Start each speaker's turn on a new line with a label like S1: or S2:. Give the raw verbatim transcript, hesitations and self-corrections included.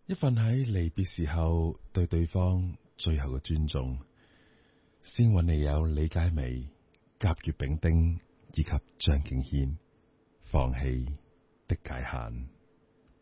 S1: 一份喺離別時候對對方最後嘅尊重。先揾你有李佳薇、甲乙丙丁以及張敬軒，放棄的界限。